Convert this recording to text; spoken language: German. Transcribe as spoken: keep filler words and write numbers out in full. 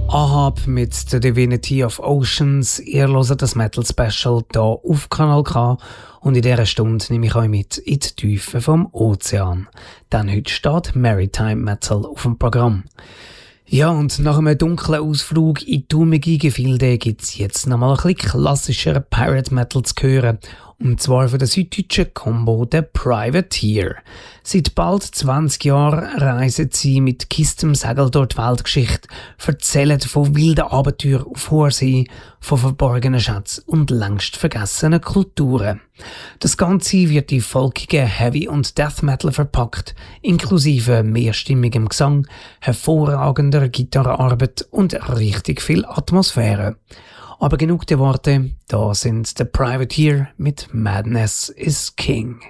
Ahab mit The Divinity of Oceans. Ihr hört das Metal Special hier auf Kanal K und in dieser Stunde nehme ich euch mit in die Tiefe vom Ozean. Denn heute steht Maritime Metal auf dem Programm. Ja, und nach einem dunklen Ausflug in dummige Gefilde gibt es jetzt nochmal ein bisschen klassischer Pirate Metal zu hören. Und zwar von der süddeutschen Combo der Privateer. Seit bald zwanzig Jahren reisen sie mit kistem Segel durch die Weltgeschichte, erzählen von wilden Abenteuern auf hoher See, von verborgenen Schätzen und längst vergessenen Kulturen. Das Ganze wird in folkigen Heavy- und Death Metal verpackt, inklusive mehrstimmigem Gesang, hervorragender Gitarrenarbeit und richtig viel Atmosphäre. Aber genug der Worte, da sind The Privateer mit Madness is King.